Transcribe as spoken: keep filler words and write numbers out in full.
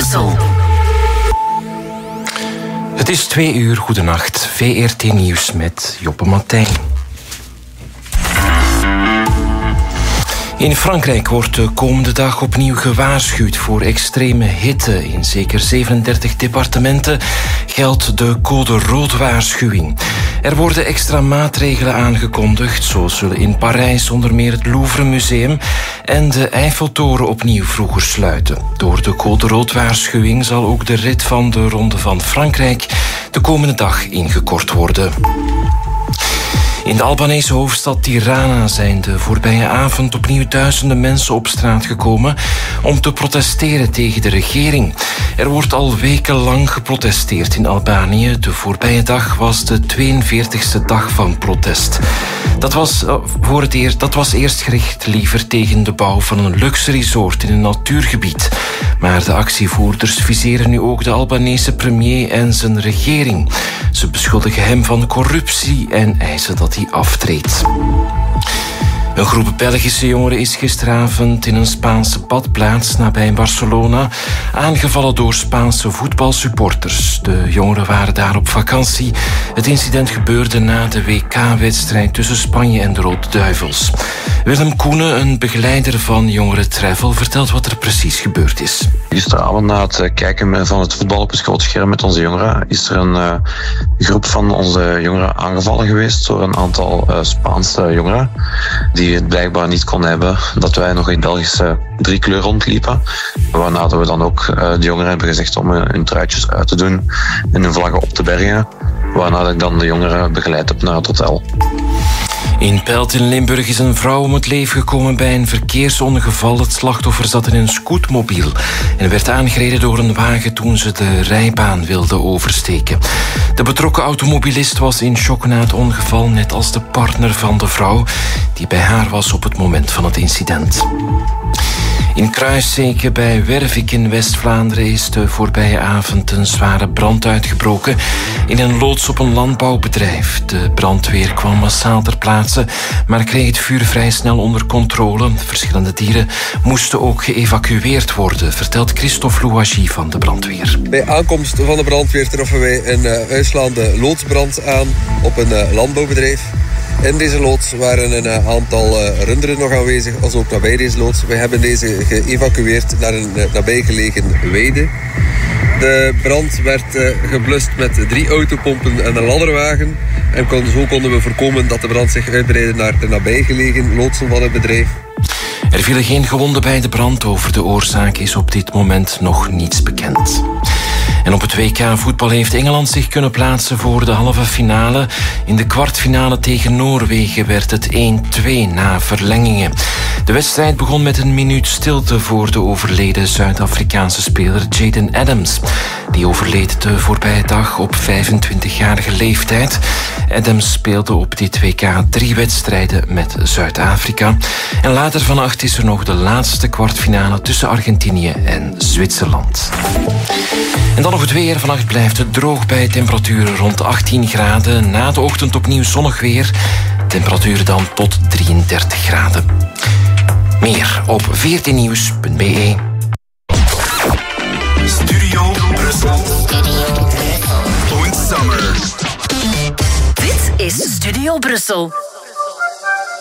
Brussel. Het is twee uur, goedenacht. V R T Nieuws met Joppe Martijn. In Frankrijk wordt de komende dag opnieuw gewaarschuwd voor extreme hitte. In zeker zevenendertig departementen geldt de code rood-waarschuwing. Er worden extra maatregelen aangekondigd. Zo zullen in Parijs onder meer het Louvre Museum en de Eiffeltoren opnieuw vroeger sluiten. Door de code rood-waarschuwing zal ook de rit van de Ronde van Frankrijk de komende dag ingekort worden. In de Albanese hoofdstad Tirana zijn de voorbije avond opnieuw duizenden mensen op straat gekomen om te protesteren tegen de regering. Er wordt al wekenlang geprotesteerd in Albanië. De voorbije dag was de tweeënveertigste dag van protest. Dat was, voor het eerst, dat was eerst gericht liever tegen de bouw van een luxe resort in een natuurgebied. Maar de actievoerders viseren nu ook de Albanese premier en zijn regering. Ze beschuldigen hem van corruptie en eisen dat hij aftreedt. Een groep Belgische jongeren is gisteravond in een Spaanse badplaats nabij Barcelona aangevallen door Spaanse voetbalsupporters. De jongeren waren daar op vakantie. Het incident gebeurde na de W K-wedstrijd tussen Spanje en de Rode Duivels. Willem Koenen, een begeleider van Jongeren Travel, vertelt wat er precies gebeurd is. Gisteravond na het kijken van het voetbal op het grote scherm met onze jongeren is er een uh, groep van onze jongeren aangevallen geweest door een aantal uh, Spaanse jongeren die het blijkbaar niet kon hebben dat wij nog in Belgische driekleur rondliepen. Waarna we dan ook uh, de jongeren hebben gezegd om hun truitjes uit te doen en hun vlaggen op te bergen. Waarna ik dan de jongeren begeleid heb naar het hotel. In Pelt in Limburg is een vrouw om het leven gekomen bij een verkeersongeval. Het slachtoffer zat in een scootmobiel en werd aangereden door een wagen toen ze de rijbaan wilde oversteken. De betrokken automobilist was in shock na het ongeval, net als de partner van de vrouw, die bij haar was op het moment van het incident. In Kruisseke bij Wervik in West-Vlaanderen is de voorbije avond een zware brand uitgebroken in een loods op een landbouwbedrijf. De brandweer kwam massaal ter plaatse, maar kreeg het vuur vrij snel onder controle. Verschillende dieren moesten ook geëvacueerd worden, vertelt Christophe Louagie van de brandweer. Bij aankomst van de brandweer troffen wij een uh, uitslaande loodsbrand aan op een uh, landbouwbedrijf. In deze loods waren een uh, aantal uh, runderen nog aanwezig, als ook nabij deze loods. Wij hebben deze geëvacueerd naar een uh, nabijgelegen weide. De brand werd uh, geblust met drie autopompen en een ladderwagen. En kon, zo konden we voorkomen dat de brand zich uitbreidde naar de nabijgelegen loodsen van het bedrijf. Er vielen geen gewonden bij de brand. Over de oorzaak is op dit moment nog niets bekend. En op het W K voetbal heeft Engeland zich kunnen plaatsen voor de halve finale. In de kwartfinale tegen Noorwegen werd het één twee na verlengingen. De wedstrijd begon met een minuut stilte voor de overleden Zuid-Afrikaanse speler Jaden Adams. Die overleed de voorbije dag op vijfentwintigjarige leeftijd. Adams speelde op dit W K drie wedstrijden met Zuid-Afrika. En later vannacht is er nog de laatste kwartfinale tussen Argentinië en Zwitserland. En dan nog het weer. Vannacht blijft het droog bij temperaturen rond achttien graden. Na de ochtend opnieuw zonnig weer. Temperaturen dan tot drieëndertig graden. Meer op v r t nieuws punt b e. Studio Brussel. Studio Brussel. Summer. Dit is Studio Brussel.